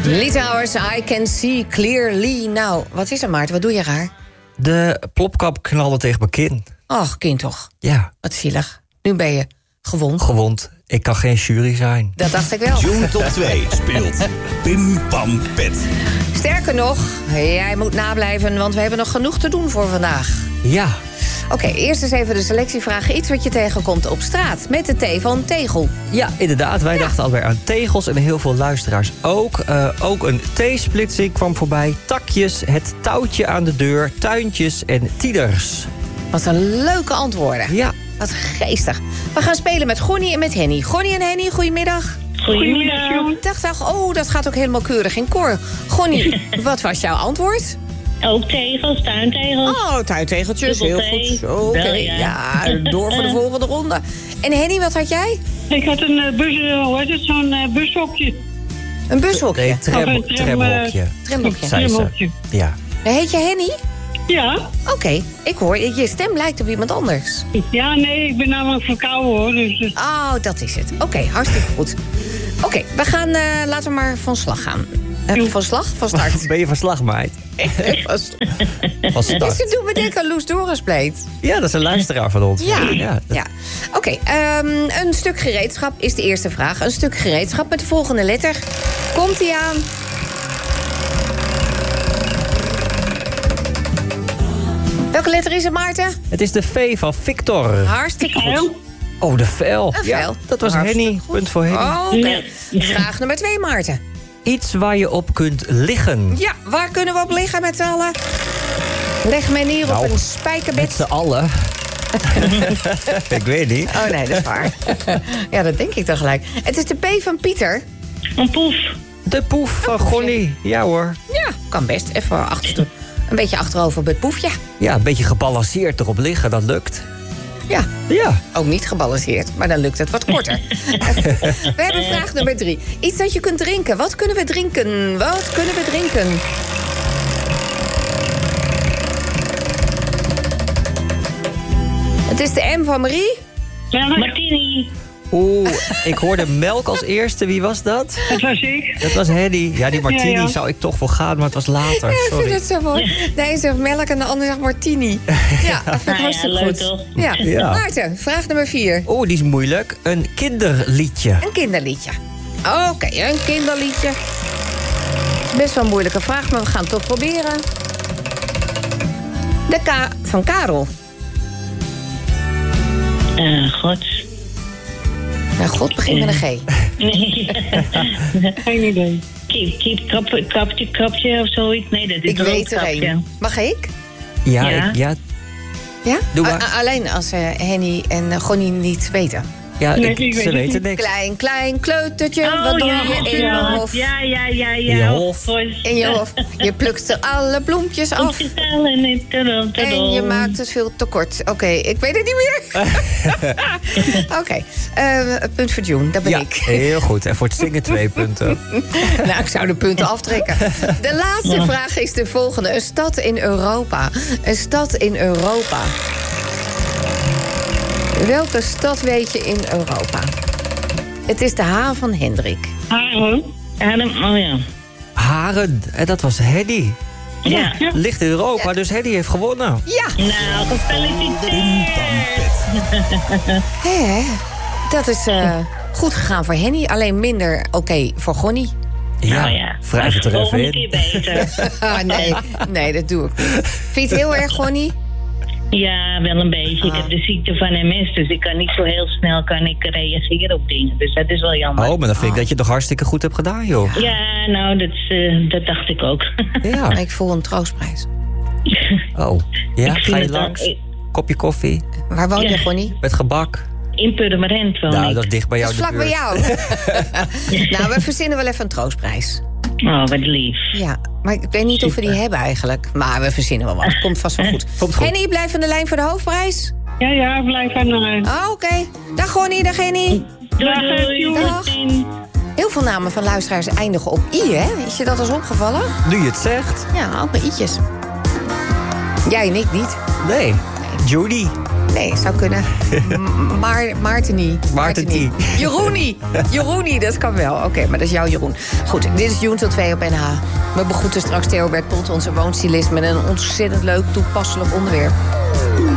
Litouwers, I can see clearly. Nou, wat is er, Maarten? Wat doe je raar? De plopkap knalde tegen mijn kin. Och, kind toch. Ja. Wat zielig. Nu ben je gewond. Gewond. Ik kan geen jury zijn. Dat dacht ik wel. June Top 2 speelt Pim Pam Pet. Sterker nog, jij moet nablijven, want we hebben nog genoeg te doen voor vandaag. Ja. Oké, eerst eens even de selectievraag. Iets wat je tegenkomt op straat. Met de T van tegel. Ja, inderdaad. Wij dachten alweer aan tegels en heel veel luisteraars ook. Ook een T-splitsing kwam voorbij. Takjes, het touwtje aan de deur, tuintjes en tieders. Wat een leuke antwoorden. Ja. Wat geestig. We gaan spelen met Gonnie en met Henny. Gonnie en Henny, goedemiddag. Goedemiddag. Dag. Oh, dat gaat ook helemaal keurig in koor. Gonnie, wat was jouw antwoord? Ook tegels, tuintegels. Oh, tuintegeltjes, heel goed. Oké, Wel, ja. ja, door voor de volgende ronde. En Henny, wat had jij? Ik had een zo'n bushokje. Een bushokje. Nee, tramhokje. Tramhokje. Zei ze. Tramhokje. Ja. Heet je Henny? Ja. Oké, ik hoor, je stem lijkt op iemand anders. Ja, nee, ik ben namelijk verkouden hoor. Dus, Oh, dat is het. Oké, hartstikke goed. Oké, we gaan, laten we maar van slag gaan. Van slag? Van start. Ben je van slag, meid? Van start. Dus ze doen me denken aan Loes Dorenspleet. Ja, dat is een luisteraar van ons. Ja. Oké, een stuk gereedschap is de eerste vraag. Een stuk gereedschap met de volgende letter. Komt-ie aan. Welke letter is het, Maarten? Het is de V van Victor. Hartstikke goed. Oh, de vel. Een Ja, vel. dat was Hartstikke Henny. goed. Punt voor Henny. Oh, oké. Vraag nummer 2, Maarten. Iets waar je op kunt liggen. Ja, waar kunnen we op liggen met z'n allen? Leg mij neer op een Met spijkerbed. z'n allen. Ik weet niet. Oh nee, dat is waar. Ja, dat denk ik dan gelijk. Het is de P van Pieter. een poef. De poef van Gonnie. Ja hoor. Ja, kan best. Even een beetje achterover op het poefje. Ja, een beetje gebalanceerd erop liggen, dat lukt. Ja, Ja. ook niet gebalanceerd, maar dan lukt het wat korter. We hebben vraag nummer 3. Iets dat je kunt drinken. Wat kunnen we drinken? Wat kunnen we drinken? Het is de M van Marie. Martini. Oeh, ik hoorde melk als eerste. Wie was dat? Dat was ik. Dat was Henny. Ja, die Martini Ja. zou ik toch voor gaan, maar het was later. Ja, ik Sorry. vind het zo mooi. De een zegt melk en de ander zegt martini. Ja, dat vind ik hartstikke leuk goed. toch? Ja. Ja. Maarten, vraag nummer 4. Oeh, die is moeilijk. Een kinderliedje. Een kinderliedje. Oké, een kinderliedje. Best wel een moeilijke vraag, maar we gaan het toch proberen. De K van Karel. God. Nou, God begint met een G. Nee. Geen idee. Kapje of zoiets. Nee, dat is Ik een weet er roodkapje. een. Mag ik? Ja, Ja. ja, Ja? Doe maar. Alleen als Henny en Gonnie niet weten. ja Nee, ik weet ze het weten niet. niks. Klein kleutertje, wat doe je in je hof? Ja. In je hof. In je hof. Je plukt er alle bloempjes af. En je maakt het veel te kort. Oké, ik weet het niet meer. Oké, punt voor June, dat ben Ja, ik. heel goed. En voor het zingen 2 punten. Nou, ik zou de punten aftrekken. De laatste vraag is de volgende. Een stad in Europa. Een stad in Europa. Welke stad weet je in Europa? Het is de H van Hendrik. Adem, oh ja. Haren, en dat was Henny. Ja. Ligt in Europa, dus Henny heeft gewonnen. Ja, Nou, gefeliciteerd. hè? Dat is goed gegaan voor Henny. Alleen minder oké voor Gonnie. Ja, Nou ja. wrijf het er even Volgende in. keer beter. Ah, nee, dat doe ik niet. Vind je het heel erg, Gonnie? Ja, wel een beetje. Ik heb de ziekte van MS, dus ik kan niet zo heel snel reageren op dingen. Dus dat is wel jammer. Oh, maar dan vind ik dat je het toch hartstikke goed hebt gedaan, joh. Ja, nou, dat dacht ik ook. Ja. Ik voel een troostprijs. Oh, ja, Ik vind ga je het langs? ook- Kopje koffie, Waar woon je, Ja. Gonnie? met gebak. In Purmerend woon Nou, ik. dat is dicht bij Dat jou is de vlak bij buurt. jou. Nou, we verzinnen wel even een troostprijs. Oh, wat lief. Ja, maar ik weet niet of we die hebben eigenlijk. Maar we verzinnen wel wat. Komt vast wel goed. Komt goed. Henny, blijf aan de lijn voor de hoofdprijs. Ja, blijf aan de lijn. Oké. Dag Gonnie, dag Henny. Doei. Dag. Heel veel namen van luisteraars eindigen op I, hè? Is je dat eens opgevallen? Nu je het zegt. Ja, ook met i'tjes. Jij en ik niet. Nee, Judy. Nee, zou kunnen. Maartenie. Jeroenie, dat kan wel. Oké, maar dat is jouw Jeroen. Goed, dit is June tot 2 op NH. We begroeten straks Theobert Pot, onze woonstilist, met een ontzettend leuk toepasselijk onderwerp.